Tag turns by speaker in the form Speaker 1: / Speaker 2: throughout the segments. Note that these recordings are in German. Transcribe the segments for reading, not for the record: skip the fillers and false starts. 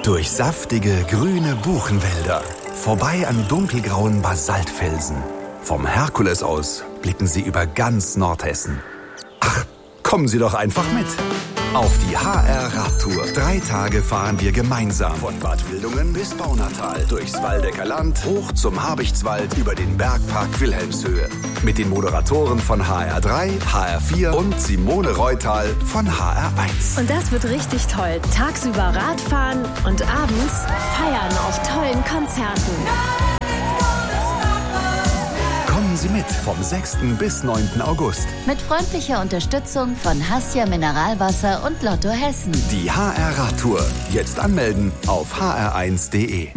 Speaker 1: Durch saftige, grüne Buchenwälder. Vorbei an dunkelgrauen Basaltfelsen. Vom Herkules aus blicken Sie über ganz Nordhessen. Ach, kommen Sie doch einfach mit. Auf die HR-Radtour. 3 Tage fahren wir gemeinsam von Bad Wildungen bis Baunatal, durchs Waldecker Land, hoch zum Habichtswald, über den Bergpark Wilhelmshöhe. Mit den Moderatoren von HR3, HR4 und Simone Reutal von HR1.
Speaker 2: Und das wird richtig toll. Tagsüber Radfahren und abends feiern auf tollen Konzerten.
Speaker 1: Kommen Sie mit vom 6. bis 9. August.
Speaker 3: Mit freundlicher Unterstützung von Hassia Mineralwasser und Lotto Hessen.
Speaker 1: Die HR-Radtour. Jetzt anmelden auf hr1.de.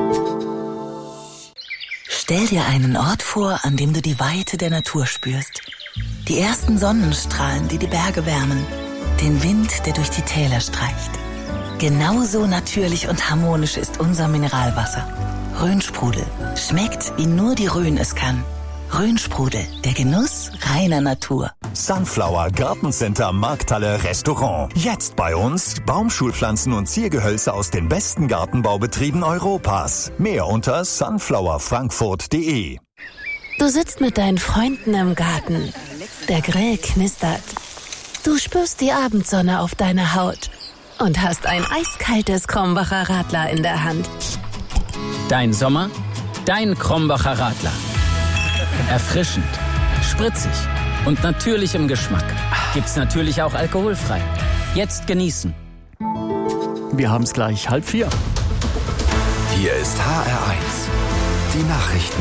Speaker 4: Stell dir einen Ort vor, an dem du die Weite der Natur spürst. Die ersten Sonnenstrahlen, die die Berge wärmen. Den Wind, der durch die Täler streicht. Genauso natürlich und harmonisch ist unser Mineralwasser. Rhönsprudel. Schmeckt, wie nur die Rhön es kann. Rhönsprudel, der Genuss reiner Natur.
Speaker 5: Sunflower Gartencenter Markthalle Restaurant. Jetzt bei uns Baumschulpflanzen und Ziergehölze aus den besten Gartenbaubetrieben Europas. Mehr unter sunflowerfrankfurt.de.
Speaker 2: Du sitzt mit deinen Freunden im Garten. Der Grill knistert. Du spürst die Abendsonne auf deiner Haut und hast ein eiskaltes Krombacher Radler in der Hand.
Speaker 6: Dein Sommer, dein Krombacher Radler. Erfrischend, spritzig und natürlich im Geschmack. Gibt's natürlich auch alkoholfrei. Jetzt genießen.
Speaker 7: Wir haben's gleich 3:30.
Speaker 1: Hier ist HR1. Die Nachrichten.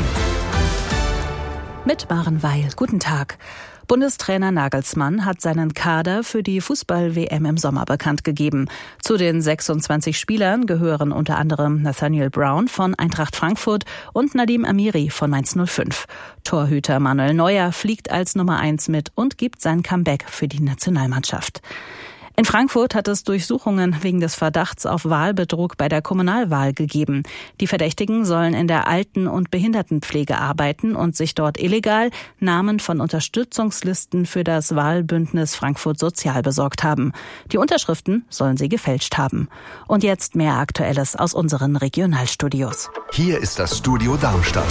Speaker 8: Mit Maren Weil. Guten Tag. Bundestrainer Nagelsmann hat seinen Kader für die Fußball-WM im Sommer bekannt gegeben. Zu den 26 Spielern gehören unter anderem Nathaniel Brown von Eintracht Frankfurt und Nadim Amiri von Mainz 05. Torhüter Manuel Neuer fliegt als Nummer 1 mit und gibt sein Comeback für die Nationalmannschaft. In Frankfurt hat es Durchsuchungen wegen des Verdachts auf Wahlbetrug bei der Kommunalwahl gegeben. Die Verdächtigen sollen in der Alten- und Behindertenpflege arbeiten und sich dort illegal Namen von Unterstützungslisten für das Wahlbündnis Frankfurt Sozial besorgt haben. Die Unterschriften sollen sie gefälscht haben. Und jetzt mehr Aktuelles aus unseren Regionalstudios.
Speaker 1: Hier ist das Studio Darmstadt.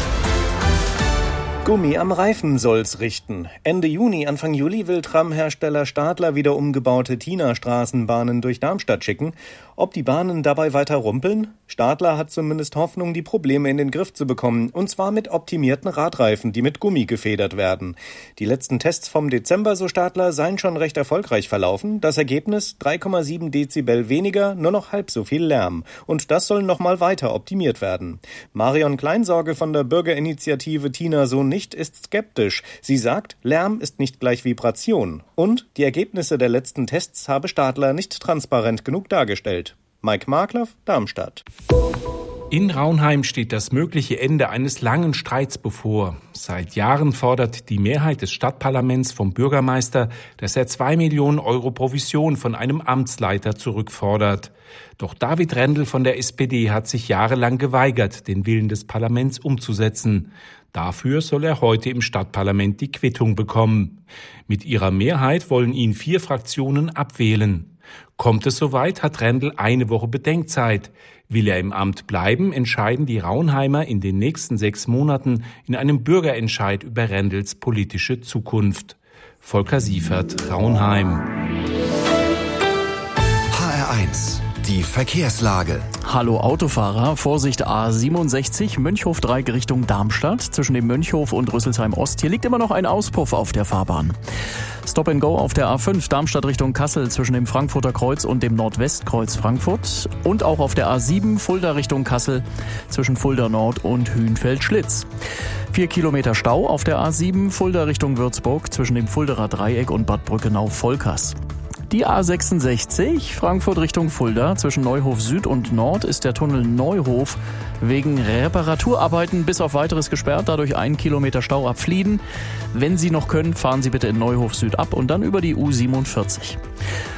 Speaker 9: Gummi am Reifen soll's richten. Ende Juni, Anfang Juli will Tramhersteller Stadler wieder umgebaute Tina-Straßenbahnen durch Darmstadt schicken. Ob die Bahnen dabei weiter rumpeln? Stadler hat zumindest Hoffnung, die Probleme in den Griff zu bekommen. Und zwar mit optimierten Radreifen, die mit Gummi gefedert werden. Die letzten Tests vom Dezember, so Stadler, seien schon recht erfolgreich verlaufen. Das Ergebnis? 3,7 Dezibel weniger, nur noch halb so viel Lärm. Und das soll nochmal weiter optimiert werden. Marion Kleinsorge von der Bürgerinitiative Tina so nicht ist skeptisch. Sie sagt, Lärm ist nicht gleich Vibration. Und die Ergebnisse der letzten Tests habe Stadler nicht transparent genug dargestellt. Mike Markloff, Darmstadt.
Speaker 10: In Raunheim steht das mögliche Ende eines langen Streits bevor. Seit Jahren fordert die Mehrheit des Stadtparlaments vom Bürgermeister, dass er 2 Millionen Euro Provision von einem Amtsleiter zurückfordert. Doch David Rendel von der SPD hat sich jahrelang geweigert, den Willen des Parlaments umzusetzen. Dafür soll er heute im Stadtparlament die Quittung bekommen. Mit ihrer Mehrheit wollen ihn 4 Fraktionen abwählen. Kommt es soweit, hat Rendel eine Woche Bedenkzeit. Will er im Amt bleiben, entscheiden die Raunheimer in den nächsten 6 Monaten in einem Bürgerentscheid über Rendels politische Zukunft. Volker Siefert, Raunheim.
Speaker 1: HR1. Die Verkehrslage.
Speaker 7: Hallo Autofahrer, Vorsicht A67, Mönchhof-Dreieck Richtung Darmstadt. Zwischen dem Mönchhof und Rüsselsheim-Ost. Hier liegt immer noch ein Auspuff auf der Fahrbahn. Stop and Go auf der A5 Darmstadt Richtung Kassel zwischen dem Frankfurter Kreuz und dem Nordwestkreuz Frankfurt. Und auch auf der A7 Fulda Richtung Kassel zwischen Fulda Nord und Hünfeld-Schlitz. 4 Kilometer Stau auf der A7 Fulda Richtung Würzburg zwischen dem Fulderer Dreieck und Bad Brückenau-Volkers. Die A66 Frankfurt Richtung Fulda zwischen Neuhof Süd und Nord ist der Tunnel Neuhof wegen Reparaturarbeiten bis auf weiteres gesperrt, dadurch 1 Kilometer Stau ab Flieden. Wenn Sie noch können, fahren Sie bitte in Neuhof Süd ab und dann über die U47.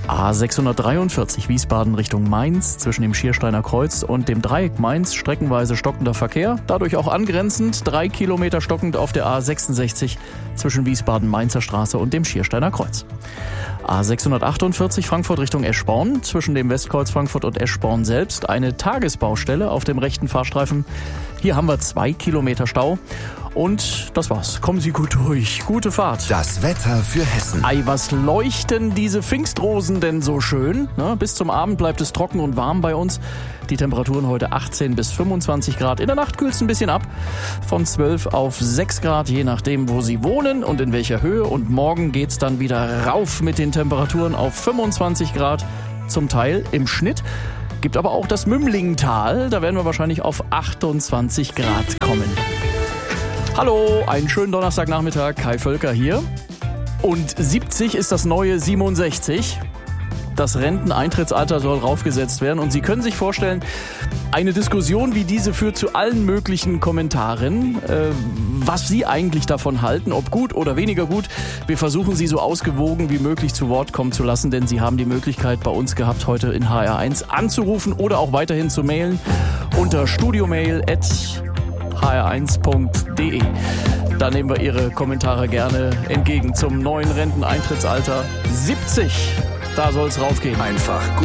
Speaker 7: A643 Wiesbaden Richtung Mainz zwischen dem Schiersteiner Kreuz und dem Dreieck Mainz streckenweise stockender Verkehr. Dadurch auch angrenzend 3 Kilometer stockend auf der A66 zwischen Wiesbaden-Mainzer Straße und dem Schiersteiner Kreuz. A648 Frankfurt Richtung Eschborn zwischen dem Westkreuz Frankfurt und Eschborn selbst eine Tagesbaustelle auf dem rechten Fahrstreifen. Hier haben wir 2 Kilometer Stau. Und das war's. Kommen Sie gut durch. Gute Fahrt.
Speaker 1: Das Wetter für Hessen.
Speaker 7: Ei, was leuchten diese Pfingstrosen denn so schön? Bis zum Abend bleibt es trocken und warm bei uns. Die Temperaturen heute 18 bis 25 Grad. In der Nacht kühlt es ein bisschen ab. Von 12 auf 6 Grad, je nachdem, wo Sie wohnen und in welcher Höhe. Und morgen geht's dann wieder rauf mit den Temperaturen auf 25 Grad. Zum Teil im Schnitt. Gibt aber auch das Mümlingtal. Da werden wir wahrscheinlich auf 28 Grad kommen. Hallo, einen schönen Donnerstagnachmittag, Kai Völker hier. Und 70 ist das neue 67. Das Renteneintrittsalter soll raufgesetzt werden. Und Sie können sich vorstellen, eine Diskussion wie diese führt zu allen möglichen Kommentaren, was Sie eigentlich davon halten, ob gut oder weniger gut. Wir versuchen Sie so ausgewogen wie möglich zu Wort kommen zu lassen, denn Sie haben die Möglichkeit bei uns gehabt, heute in HR1 anzurufen oder auch weiterhin zu mailen unter studiomail@hr1.de. Da nehmen wir Ihre Kommentare gerne entgegen zum neuen Renteneintrittsalter 70. Da soll es raufgehen.
Speaker 1: Einfach gut